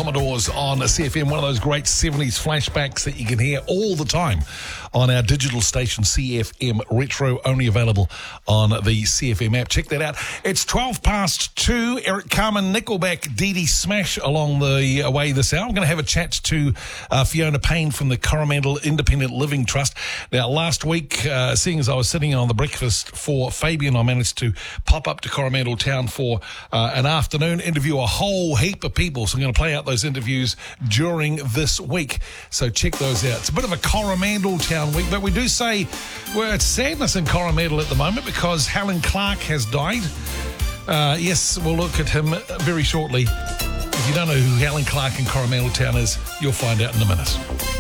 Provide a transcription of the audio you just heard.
Commodores on CFM, one of those great 70s flashbacks that you can hear all the time on our digital station CFM Retro, only available on the CFM app. Check that out. It's 2:12. Eric Carmen, Nickelback, Dee Dee Smash along the way this hour. I'm going to have a chat to Fiona Payne from the Coromandel Independent Living Trust. Now, last week, seeing as I was sitting on the breakfast for Fabian, I managed to pop up to Coromandel town for an afternoon, interview a whole heap of people. So I'm going to play out those interviews during this week. So check those out. It's a bit of a Coromandel town week, but we do say, well, it's sadness in Coromandel at the moment because Helen Clark has died. Yes, we'll look at him very shortly. If you don't know who Helen Clark in Coromandel town is, you'll find out in a minute.